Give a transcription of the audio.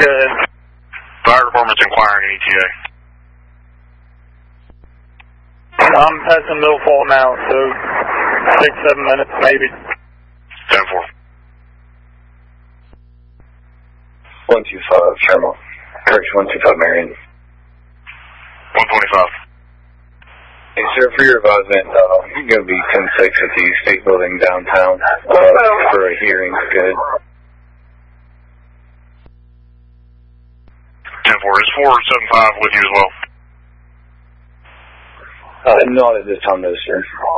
Good. Fire department's inquiring ETA. I'm passing Middle Fault now, so 6-7 minutes maybe. 10-4. 125, Sherman. Correction, 125, Marion. 125. Hey, sir, for your advisement, you're going to be 10-6 at the State Building downtown for a hearing. Good. 10-4. Is 475 with you as well? Not at this time, no, sir.